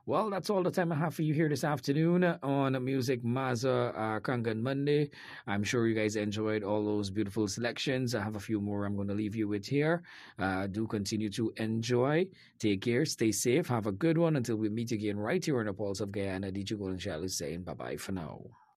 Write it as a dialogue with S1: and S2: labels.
S1: Well, that's all the time I have for you here this afternoon on Music Maza Kangan Monday. I'm sure you guys enjoyed all those beautiful selections. I have a few more I'm going to leave you with here. Do continue to enjoy. Take care. Stay safe. Have a good one until we meet again right here on the Pulse of Guyana. DJ Golden Shadow saying bye bye for now.